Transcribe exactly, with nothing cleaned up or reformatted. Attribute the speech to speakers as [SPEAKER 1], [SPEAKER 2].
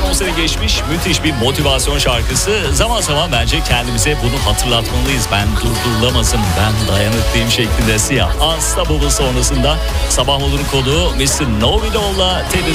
[SPEAKER 1] konseri geçmiş müthiş bir motivasyon şarkısı. Zaman zaman bence kendimize bunu hatırlatmalıyız. Ben durdurulamazım, ben dayanıklıyım şeklinde Siyah Ansta Baba sonrasında Sabah Mod'un konuğu mister Novido'la Teddy